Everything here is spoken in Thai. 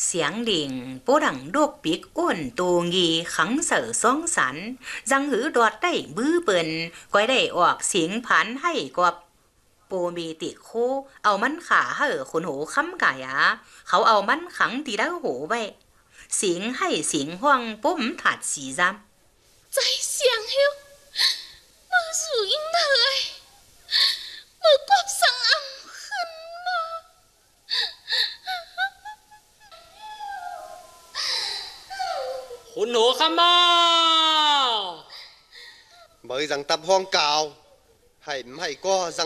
เสียงดิ่งปูดังดกปิกอ้วนตูงีขังเสือสองสันจังหือดอดได้บื้อเปิ่นก้อยได้ออกเสียงผันให้กอบปูมีติโคเอามันขาเห่อขุนหูค้ำกายาเขาเอามันขังตีดาวหูไว้เสียงให้เสียงห้องปุ้มถัดสีจำใจเสียงเฮียวมือสูงเถยมือกบสังอำขึ้นมาขุนหูขมา bởi rằng tập hoang cào hay hay co rằng